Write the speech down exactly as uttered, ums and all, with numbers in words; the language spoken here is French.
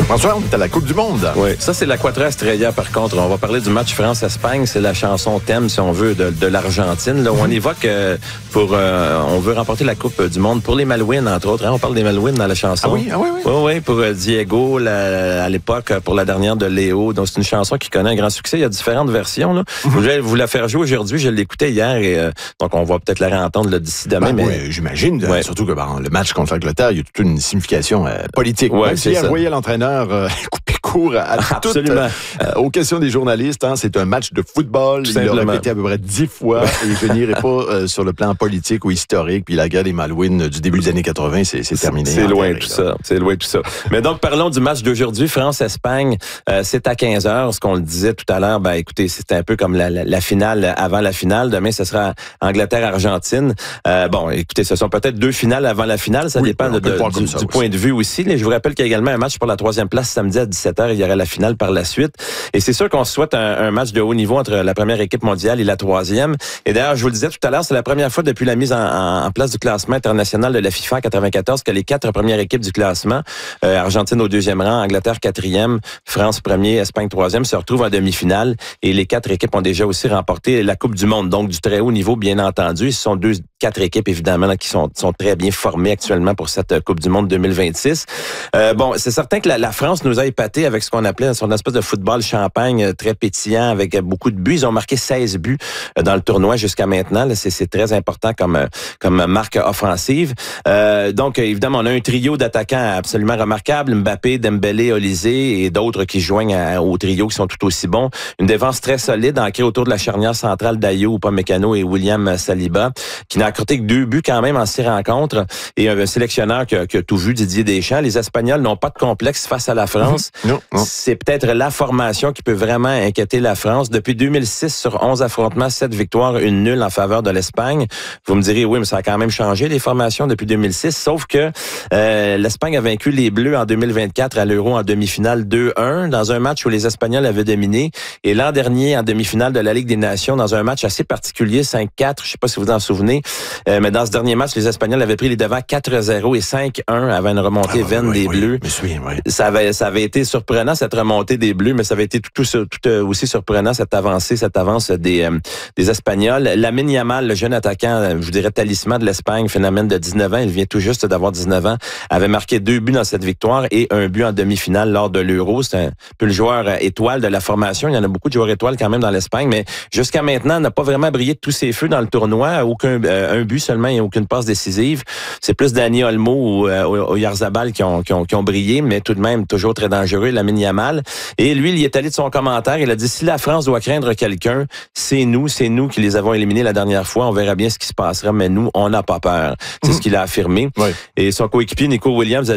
François, on est à la Coupe du Monde. Oui, ça c'est l'Aquatra Estrella par contre. On va parler du match France-Espagne. C'est la chanson thème, si on veut, de, de l'Argentine. Là, où on évoque euh, pour... Euh, on veut remporter la Coupe du Monde pour les Malouines, entre autres. Hein? On parle des Malouines dans la chanson. Ah oui, ah oui, oui. Oui, oui, pour euh, Diego, la, à l'époque, pour la dernière de Léo. Donc c'est une chanson qui connaît un grand succès. Il y a différentes versions. Là. Mm-hmm. Je vais vous la faire jouer aujourd'hui. Je l'écoutais hier et euh, donc on va peut-être la réentendre là, d'ici demain. Ben, mais... oui, j'imagine. Ouais. Surtout que bon, le match contre l'Angleterre, il y a toute une signification euh, politique. Ouais, Même si hier, voyez l'entraîneur euh, couper court à, à Absolument. Toutes, euh, aux questions des journalistes. Hein, c'est un match de football. Tout il l'a simplement. répété à peu près dix fois. Et je n'irai pas euh, sur le plan politique ou historique. Puis la guerre des Malouines du début des années quatre-vingt, c'est, c'est terminé. C'est loin terre, tout là. ça. C'est loin tout ça. Mais donc, parlons du match d'aujourd'hui. France-Espagne, euh, c'est à quinze heures. Ce qu'on le disait tout à l'heure, ben écoutez, c'est un peu comme la, la, la finale avant la finale. Demain, ce sera Angleterre-Argentine. Euh, bon, écoutez, ce sont peut-être deux finales avant la finale. Ça oui, dépend de, de, du, du point de vue aussi. Je vous rappelle qu'il y a également un match pour la troisième place samedi à dix-sept heures. Il y aura la finale par la suite. Et c'est sûr qu'on souhaite un, un match de haut niveau entre la première équipe mondiale et la troisième. Et d'ailleurs, je vous le disais tout à l'heure, c'est la première fois depuis la mise en, en, en place du classement international de la FIFA en quatre-vingt-quatorze que les quatre premières équipes du classement, euh, Argentine au deuxième rang, Angleterre quatrième, France premier, Espagne troisième, se retrouvent en demi-finale. Et les quatre équipes ont déjà aussi remporté la Coupe du Monde, donc du très haut niveau, bien entendu. Ce sont deux, quatre équipes, évidemment, là, qui sont, sont très bien formées actuellement pour cette Coupe du Monde deux mille vingt-six. Euh, bon, c'est certain que la, la France nous a épaté avec ce qu'on appelait son espèce de football champagne très pétillant avec beaucoup de buts. Ils ont marqué seize buts dans le tournoi jusqu'à maintenant. Là, c'est, c'est très important comme, comme marque offensive. Euh, donc, évidemment, on a un trio d'attaquants absolument remarquable. Mbappé, Dembélé, Olysée et d'autres qui joignent à, au trio qui sont tout aussi bons. Une défense très solide, ancrée autour de la charnière centrale d'Ayew, Upamecano et William Saliba, qui n'a accordé que deux buts quand même en six rencontres. Et un sélectionneur qui a, qui a tout vu, Didier Deschamps. Les Espagnols n'ont pas de complexe face à la France. Non, non. C'est peut-être la formation qui peut vraiment inquiéter la France. Depuis deux mille six, sur onze affrontements, sept victoires, une nulle en faveur de l'Espagne. Vous me direz, oui, mais ça a quand même changé, les formations, depuis deux mille six. Sauf que euh, l'Espagne a vaincu les Bleus en deux mille vingt-quatre à l'Euro en demi-finale deux un, dans un match où les Espagnols avaient dominé. Et l'an dernier, en demi-finale de la Ligue des Nations, dans un match assez particulier, cinq quatre, je ne sais pas si vous vous en souvenez, euh, mais dans ce dernier match, les Espagnols avaient pris les devants quatre zéro et cinq un avant une remontée ah, vaine oui, des oui, Bleus. Oui, oui, oui. Ça avait, ça avait été surprenant, cette remontée des Bleus, mais ça avait été tout, tout, tout aussi surprenant, cette avancée, cette avance des, euh, des Espagnols. Lamine Yamal, le jeune attaquant, je vous dirais talisman de l'Espagne, phénomène de dix-neuf ans, il vient tout juste d'avoir dix-neuf ans, avait marqué deux buts dans cette victoire et un but en demi-finale lors de l'Euro. C'est un peu le joueur étoile de la formation. Il y en a beaucoup de joueurs étoiles quand même dans l'Espagne, mais jusqu'à maintenant, n'a pas vraiment brillé de tous ses feux dans le tournoi. Aucun euh, un but seulement et aucune passe décisive. C'est plus Dani Olmo ou euh, Oyarzabal qui ont, qui, ont, qui ont brillé, mais tout de même toujours très dangereux, Lamine Yamal. Et lui, il y est allé de son commentaire. Il a dit, si la France doit craindre quelqu'un, c'est nous, c'est nous qui les avons éliminés la dernière fois. On verra bien ce qui se passera, mais nous, on n'a pas peur. C'est mmh. ce qu'il a affirmé. Oui. Et son coéquipier, Nico Williams, a